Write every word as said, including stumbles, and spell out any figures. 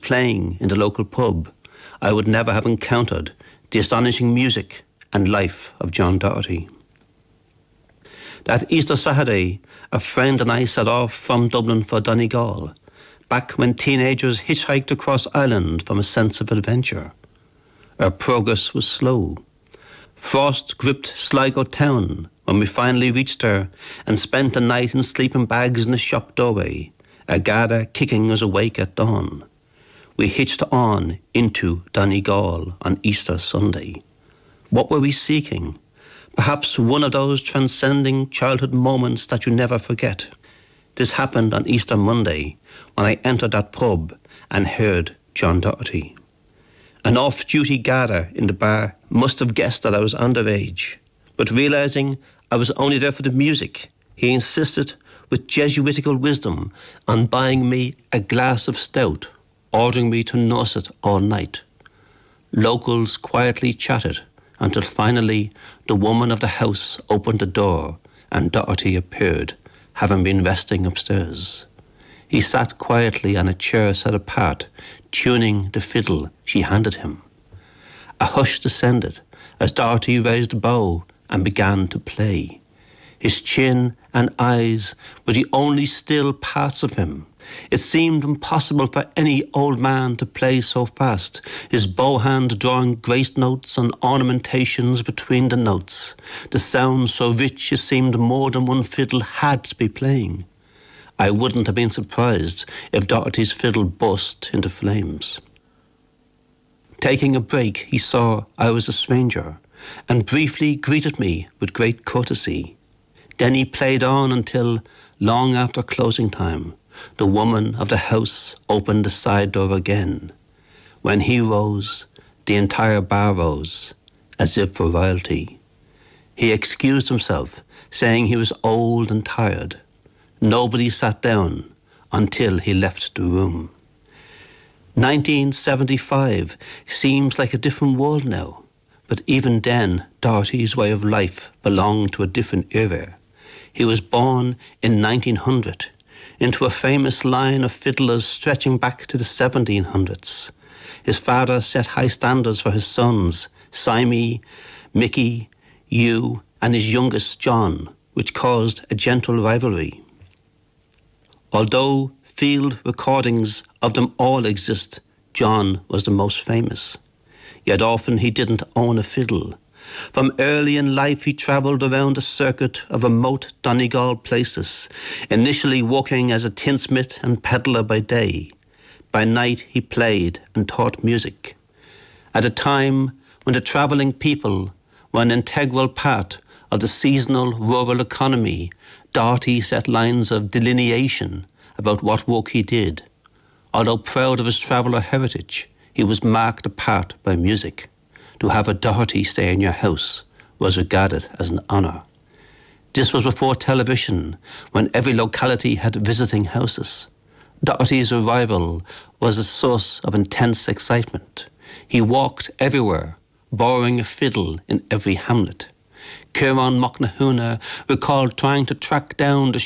playing in the local pub, I would never have encountered the astonishing music and life of John Doherty. That Easter Saturday, a friend and I set off from Dublin for Donegal, back when teenagers hitchhiked across Ireland from a sense of adventure. Our progress was slow. Frost gripped Sligo town when we finally reached her and spent the night in sleeping bags in the shop doorway, a Garda kicking us awake at dawn. We hitched on into Donegal on Easter Sunday. What were we seeking? Perhaps one of those transcending childhood moments that you never forget. This happened on Easter Monday when I entered that pub and heard John Doherty. An off-duty Garda in the bar must have guessed that I was underage, but realising I was only there for the music, he insisted with Jesuitical wisdom on buying me a glass of stout, ordering me to nurse it all night. Locals quietly chatted until finally the woman of the house opened the door and Doherty appeared, having been resting upstairs. He sat quietly on a chair set apart, tuning the fiddle she handed him. A hush descended as Doherty raised a bow and began to play. His chin and eyes were the only still parts of him. It seemed impossible for any old man to play so fast, his bow hand drawing grace notes and ornamentations between the notes, the sound so rich it seemed more than one fiddle had to be playing. I wouldn't have been surprised if Doherty's fiddle burst into flames. Taking a break, he saw I was a stranger and briefly greeted me with great courtesy. Then he played on until, long after closing time, the woman of the house opened the side door again. When he rose, the entire bar rose, as if for royalty. He excused himself, saying he was old and tired. Nobody sat down until he left the room. nineteen seventy-five seems like a different world now, but even then, Doherty's way of life belonged to a different era. He was born in nineteen hundred, into a famous line of fiddlers stretching back to the seventeen hundreds. His father set high standards for his sons, Simey, Mickey, Hugh, and his youngest, John, which caused a gentle rivalry. Although field recordings of them all exist, John was the most famous. Yet often he didn't own a fiddle. From early in life he travelled around a circuit of remote Donegal places, initially working as a tinsmith and peddler by day. By night he played and taught music. At a time when the travelling people were an integral part of the seasonal rural economy, Doherty set lines of delineation about what work he did. Although proud of his traveller heritage, he was marked apart by music. To have a Doherty stay in your house was regarded as an honour. This was before television, when every locality had visiting houses. Doherty's arrival was a source of intense excitement. He walked everywhere, borrowing a fiddle in every hamlet. Kieran McNahuna recalled trying to track down the